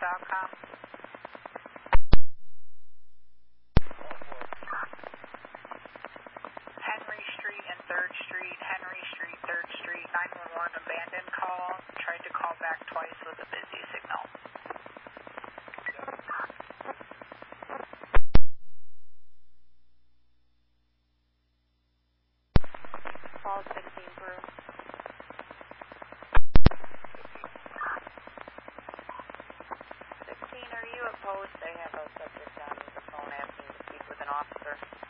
Falcom. Henry Street and 3rd Street, Henry Street, 3rd Street, 911 abandoned call. Tried to call back twice with a busy signal. Call 16 through. 16, are you opposed? They have a subject on the phone asking to speak with an officer.